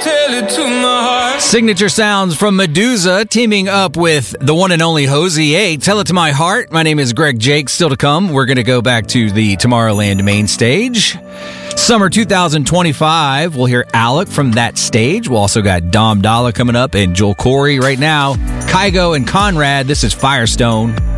tell it to my heart. Signature sounds from Medusa teaming up with the one and only Hosier. Tell It to My Heart. My name is Greg Jake. Still to come, we're going to go back to the Tomorrowland main stage. Summer 2025, we'll hear Alec from that stage. We'll also got Dom Dalla coming up and Joel Corey right now. Kygo and Conrad, this is Firestone.